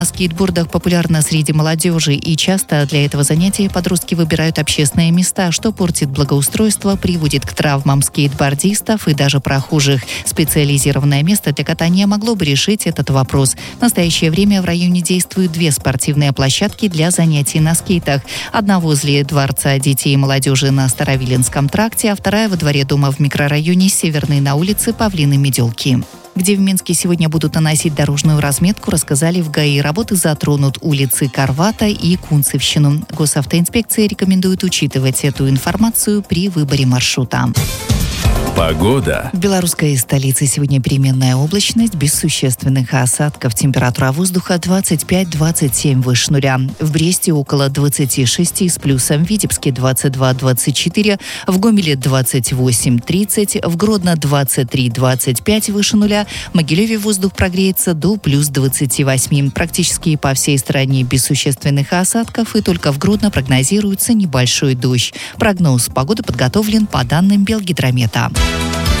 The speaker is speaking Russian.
На скейтбордах популярно среди молодежи, и часто для этого занятия подростки выбирают общественные места, что портит благоустройство, приводит к травмам скейтбордистов и даже прохожих. Специализированное место для катания могло бы решить этот вопрос. В настоящее время в районе действуют 2 спортивные площадки для занятий на скейтах. Одна возле Дворца детей и молодежи на Старовиленском тракте, а вторая во дворе дома в микрорайоне Северный на улице Павлины-Меделки. Где в Минске сегодня будут наносить дорожную разметку, рассказали в ГАИ. Работы затронут улицы Карвата и Кунцевщину. Госавтоинспекция рекомендует учитывать эту информацию при выборе маршрута. Погода. В белорусской столице сегодня переменная облачность, без существенных осадков. Температура воздуха 25-27 выше нуля. В Бресте около 26 с плюсом, в Витебске 22-24, в Гомеле 28-30, в Гродно 23-25 выше нуля, в Могилеве воздух прогреется до плюс 28. Практически по всей стране без существенных осадков, и только в Гродно прогнозируется небольшой дождь. Прогноз погоды подготовлен по данным Белгидромета.